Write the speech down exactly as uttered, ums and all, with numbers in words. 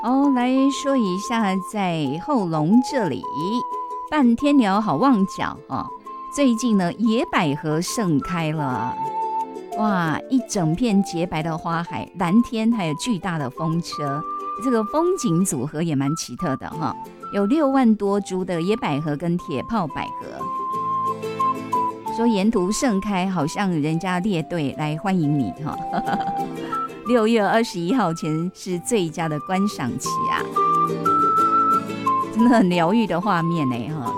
哦，来说一下，在后龙这里，半天鸟好望角哦。最近呢，野百合盛开了，哇，一整片洁白的花海，蓝天，还有巨大的风车，这个风景组合也蛮奇特的哈。有六万多株的野百合跟铁炮百合，说沿途盛开，好像人家列队来欢迎你哈。六月二十一号前是最佳的观赏期啊，真的很疗愈的画面呢哈。